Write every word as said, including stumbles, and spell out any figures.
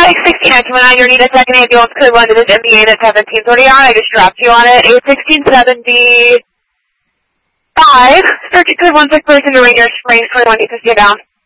six sixty-nine two one nine, you need a second ambulance code one to this M B A that's seventeen thirty-nine. I just dropped you on it. eight sixteen seventy-five. Search code one six person to Rainier Springs, twenty-one fifty down.